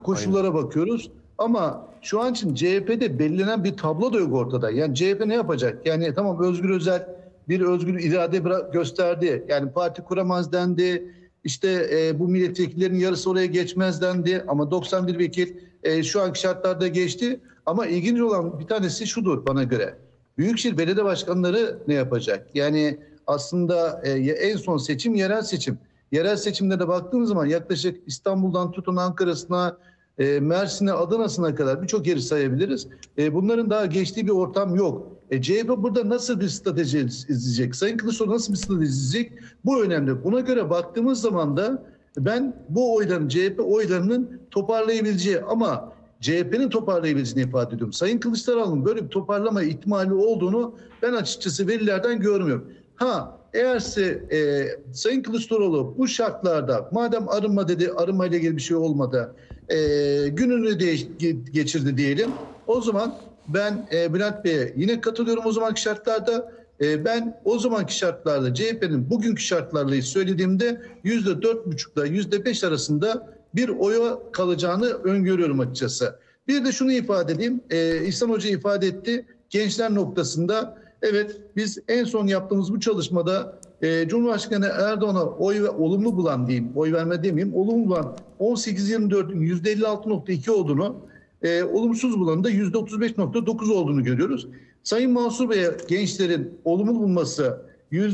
koşullara bakıyoruz. Ama şu an için CHP'de belirlenen bir tablo da yok ortada. Yani CHP ne yapacak? Yani tamam, Özgür Özel bir özgür irade gösterdi. Yani parti kuramaz dendi. İşte bu milletvekillerinin yarısı oraya geçmez dendi. Ama 91 vekil şu anki şartlarda geçti. Ama ilginç olan bir tanesi şudur bana göre. Büyükşehir belediye başkanları ne yapacak? Yani aslında en son seçim yerel seçim. Yerel seçimlere baktığımız zaman yaklaşık İstanbul'dan tutun Ankara'sına, Mersin'e, Adana'sına kadar birçok yeri sayabiliriz. Bunların daha geçtiği bir ortam yok. CHP burada nasıl bir strateji izleyecek? Sayın Kılıçdaroğlu nasıl bir strateji izleyecek? Bu önemli. Buna göre baktığımız zaman da ben bu oyların, CHP oylarının toparlayabileceği ama CHP'nin toparlayabileceğini ifade ediyorum. Sayın Kılıçdaroğlu'nun böyle bir toparlama ihtimali olduğunu ben açıkçası verilerden görmüyorum. Eğerse Sayın Kılıçdaroğlu bu şartlarda madem arınma dedi, arınma ile ilgili bir şey olmadı, gününü geçirdi diyelim. O zaman ben Bülent Bey'e yine katılıyorum o zamanki şartlarda. Ben o zamanki şartlarda CHP'nin bugünkü şartlarla söylediğimde %4,5 ile %5 arasında bir oya kalacağını öngörüyorum açıkçası. Bir de şunu ifade edeyim. İhsan Hoca ifade etti. Gençler noktasında evet, biz en son yaptığımız bu çalışmada Cumhurbaşkanı Erdoğan'a olumlu bulan diyeyim, oy verme demeyeyim, olumlu bulan 18-24'ün %56,2 olduğunu, olumsuz bulanın da %35,9 olduğunu görüyoruz. Sayın Mansur Bey'e gençlerin olumlu bulması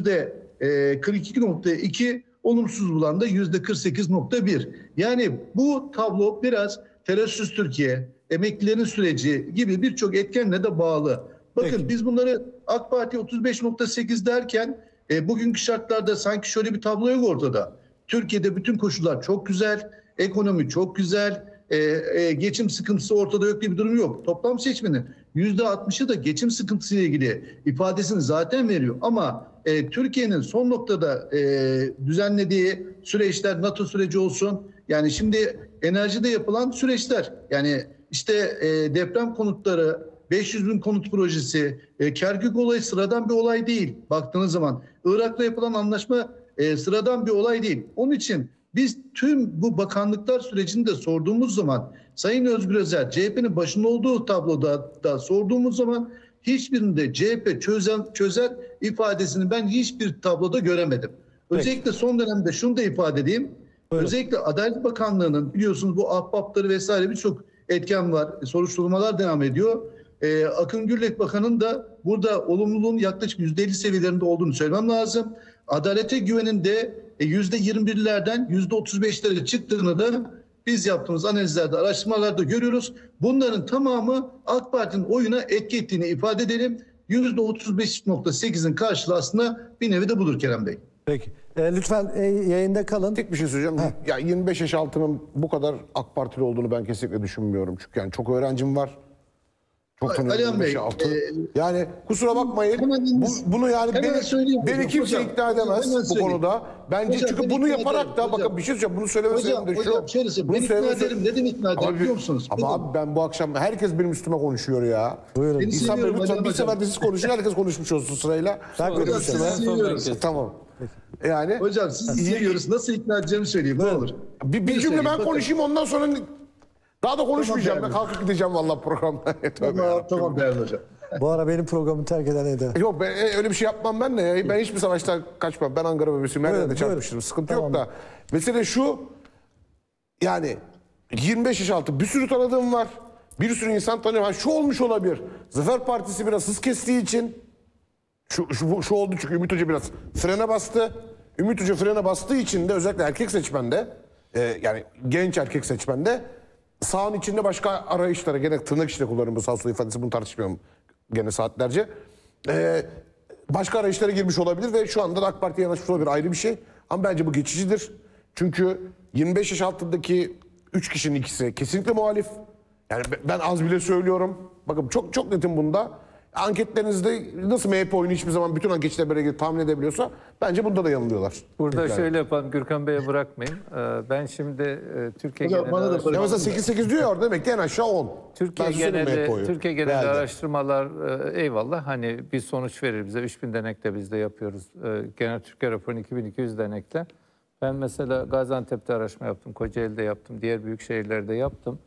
%42,2, olumsuz bulan da %48,1. Yani bu tablo biraz Terörsüz Türkiye, emeklilerin süreci gibi birçok etkenle de bağlı. Bakın peki, biz bunları AK Parti 35,8 derken bugünkü şartlarda sanki şöyle bir tablo yok ortada. Türkiye'de bütün koşullar çok güzel, ekonomi çok güzel, geçim sıkıntısı ortada yok diye bir durum yok. Toplam seçmenin %60'ı da geçim sıkıntısıyla ilgili ifadesini zaten veriyor. Ama Türkiye'nin son noktada düzenlediği süreçler, NATO süreci olsun, yani şimdi enerjide yapılan süreçler, yani işte deprem konutları, 500 bin konut projesi, Kerkük olayı sıradan bir olay değil. Baktığınız zaman Irak'la yapılan anlaşma sıradan bir olay değil. Onun için biz tüm bu bakanlıklar sürecini de sorduğumuz zaman, Sayın Özgür Özel CHP'nin başında olduğu tabloda da sorduğumuz zaman hiçbirinde CHP çözer ifadesini ben hiçbir tabloda göremedim. Özellikle peki, son dönemde şunu da ifade edeyim. Buyurun. Özellikle Adalet Bakanlığı'nın biliyorsunuz bu ahbapları vesaire birçok etken var. Soruşturmalar devam ediyor. Akın Gürlek Bakan'ın da burada olumluluğun yaklaşık %50 seviyelerinde olduğunu söylemem lazım. Adalete güvenin de %21'lerden %35'lere çıktığını da biz yaptığımız analizlerde, araştırmalarda görüyoruz. Bunların tamamı AK Parti'nin oyuna etki ettiğini ifade edelim. %35,8'in karşılığı aslında bir nevi de budur Kerem Bey. Peki. Lütfen yayında kalın. Tek bir şey söyleyeceğim. Ya 25 yaş altının bu kadar AK Partili olduğunu ben kesinlikle düşünmüyorum. Çünkü yani çok öğrencim var. Çok tanıyorum Bey, yani kusura bakmayın. Bunu yani beni kimse ikna edemez bu konuda. Bence hocam, çünkü bunu yaparak da bakın bir şey söyleyeceğim. Bunu söylemeseydim de şu. Ben ikna ederim. Neden ikna ederim biliyor musunuz? Ama abi ben bu akşam herkes benim üstüme konuşuyor ya. Buyurun. İnsan böyle lütfen bir sefer de siz konuşun. Herkes konuşmuş olsun sırayla. Hocam sizi tamam. Yani hocam sizi seviyoruz. Nasıl ikna edeceğimi söyleyeyim ne olur. Bir cümle ben konuşayım ondan sonra daha da konuşmayacağım. Ben kalkıp gideceğim vallahi programda. Tamam değerli hocam. Bu ara benim programı terk eden eder. Yok öyle bir şey yapmam ben de. Ben hiçbir savaşta kaçmam. Ben Ankara bebesiyim. Her yerde çarpışırım. Sıkıntı tamam, yok da. Mesele şu. Yani 25 yaş altı bir sürü tanıdığım var. Bir sürü insan tanıyorum. Şu olmuş olabilir. Zafer Partisi biraz hız kestiği için şu oldu çünkü Ümit Hoca biraz frene bastı. Ümit Hoca frene bastığı için de özellikle erkek seçmende yani genç erkek seçmende sağın içinde başka arayışlara, gene tırnak içinde kullanıyorum bu sağ sol ifadesi, bunu tartışmıyorum gene saatlerce. Başka arayışlara girmiş olabilir ve şu anda da AK Parti'ye yanaşmış olabilir, ayrı bir şey. Ama bence bu geçicidir. Çünkü 25 yaş altındaki 3 kişinin ikisi kesinlikle muhalif. Yani ben az bile söylüyorum. Bakın çok netim bunda. Anketlerinizde nasıl MHP oyunu hiçbir zaman bütün anketçiler böyle tahmin edebiliyorsa bence bunda da yanılıyorlar. Burada şöyle yapalım, Gürkan Bey'e bırakmayın. Ben şimdi Türkiye genel araştırmalar... Mesela 8-8 diyor ya orada, demek ki en aşağı 10. Türkiye genel araştırmalar eyvallah hani bir sonuç verir bize. 3000 denekte biz de yapıyoruz. Genel Türkiye raporunu 2200 denekte. Ben mesela Gaziantep'te araştırma yaptım, Kocaeli'de yaptım, diğer büyük şehirlerde yaptım.